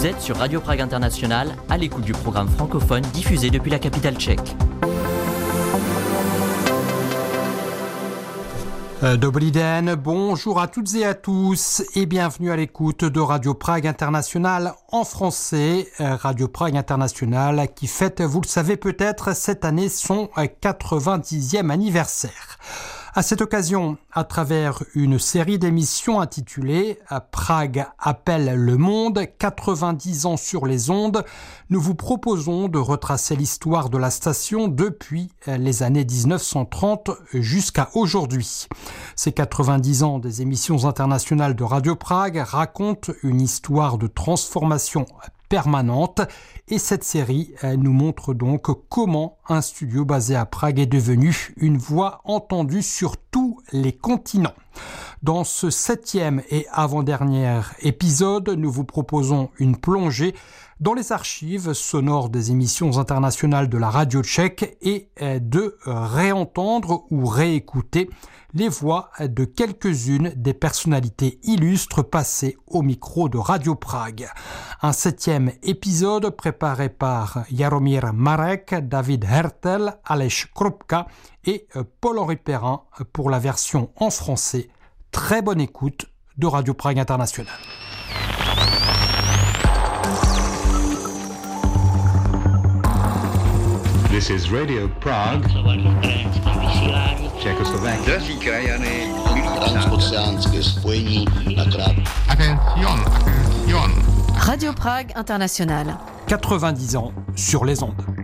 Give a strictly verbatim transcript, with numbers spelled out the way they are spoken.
Vous êtes sur Radio Prague International, à l'écoute du programme francophone diffusé depuis la capitale tchèque. Dobrý den, bonjour à toutes et à tous et bienvenue à l'écoute de Radio Prague International en français. Radio Prague International qui fête, vous le savez peut-être, cette année son quatre-vingt-dixième anniversaire. À cette occasion, à travers une série d'émissions intitulée « Prague appelle le monde, quatre-vingt-dix ans sur les ondes », nous vous proposons de retracer l'histoire de la station depuis les années dix-neuf cent trente jusqu'à aujourd'hui. Ces quatre-vingt-dix ans des émissions internationales de Radio Prague racontent une histoire de transformation permanente et cette série nous montre donc comment un studio basé à Prague est devenu une voix entendue sur tous les continents. Dans ce septième et avant-dernier épisode, nous vous proposons une plongée dans les archives sonores des émissions internationales de la radio tchèque et de réentendre ou réécouter les voix de quelques-unes des personnalités illustres passées au micro de Radio Prague. Un septième épisode préparé par Jaromír Marek, David Hertel, Aleš Krupka et Paul-Henri Perrin pour la version en français. Très bonne écoute de Radio Prague International. This is Radio Prague, Czechoslovakia. Drazí krajany, transoceánské spojení na krát. Attention, attention. Radio Prague International. quatre-vingt-dix ans sur les ondes.